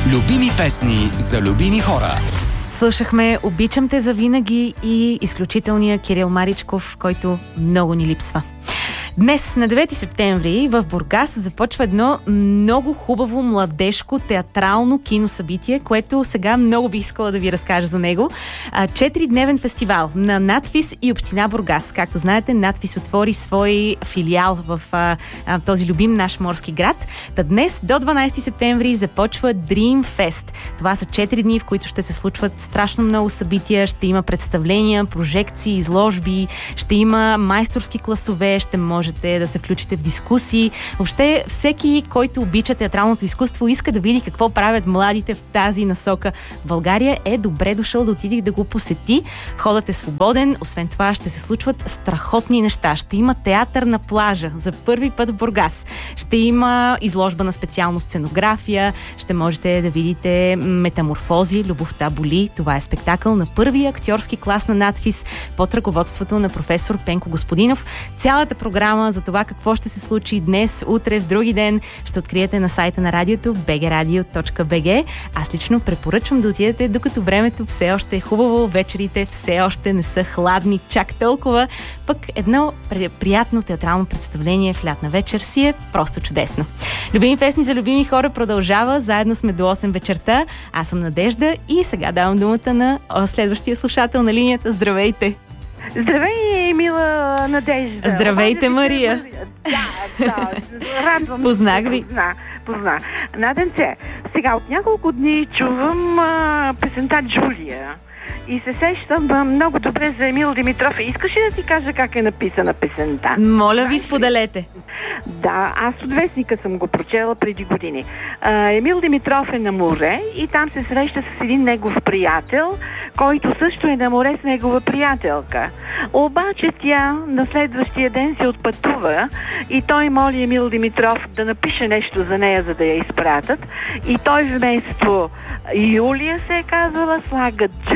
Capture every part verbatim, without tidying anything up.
Любими песни за любими хора. Слушахме "Обичам те завинаги" и изключителния Кирил Маричков, който много ни липсва. Днес, на девети септември, в Бургас започва едно много хубаво младежко театрално киносъбитие, което сега много бих искала да ви разкажа за него. Четиридневен фестивал на Надфис и община Бургас. Както знаете, Надфис отвори свой филиал в а, а, този любим наш морски град. Та днес до дванайсети септември започва Dream Fest. Това са четири дни, в които ще се случват страшно много събития. Ще има представления, прожекции, изложби, ще има майсторски класове, ще може да се включите в дискусии. Въобще, всеки, който обича театралното изкуство, иска да види какво правят младите в тази насока в България, е добре дошъл да отиде да го посети. Входът е свободен. Освен това, ще се случват страхотни неща. Ще има театър на плажа за първи път в Бургас. Ще има изложба на специално сценография. Ще можете да видите "Метаморфози, любовта боли". Това е спектакъл на първия актьорски клас на Надфис под ръководството на професор Пенко Господинов. Цялата програма за това какво ще се случи днес, утре, в други ден, ще откриете на сайта на радиото би джи радио точка би джи. Аз лично препоръчвам да отидете, докато времето все още е хубаво, вечерите все още не са хладни чак толкова, пък едно приятно театрално представление в лятна вечер си е просто чудесно. Любими песни за любими хора продължава. Заедно сме до осем вечерта. Аз съм Надежда и сега давам думата на следващия слушател на линията. Здравейте! Здравей, мила Надежда. Здравейте, Мария. Да, да, радвам се. Познах ви. Позна, позна. Наденце, сега от няколко дни чувам а, песента Джулия и се сещам а, много добре за Емил Димитров. Искаш ли да ти кажа как е написана песента? Моля ви, споделете. Да, аз от вестника съм го прочела преди години. А, Емил Димитров е на море и там се среща с един негов приятел, който също е на море с негова приятелка. Обаче тя на следващия ден се отпътува и той моли Емил Димитров да напише нещо за нея, за да я изпратят. И той вместо Юлия се е казвала, слага Дж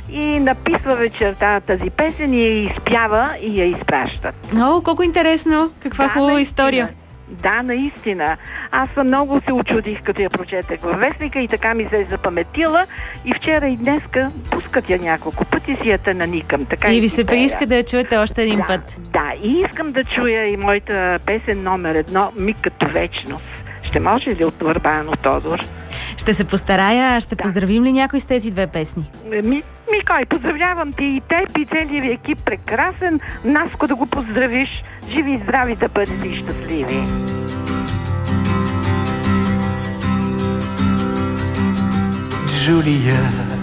и написва вечерта тази песен и я изпява и я изпращат. О, колко интересно! Каква да, хубава наистина. История! Да, наистина. Аз съм много се очудих, като я прочетах във вестника и така ми се е запаметила. И вчера и днеска пускат я няколко пъти, си я те наникам. Така и и ви се прииска да я чуете още един да, път. Да, и искам да чуя и моята песен номер едно "Миг като вечност". Ще може ли от Върбано Тодор? Ще се постарая. Ще да. Поздравим ли някой с тези две песни? Ми, Микой, поздравявам ти и теб и целият ви екип. Прекрасен. Наско да го поздравиш. Живи и здрави да бъдете и щастливи. Джулия,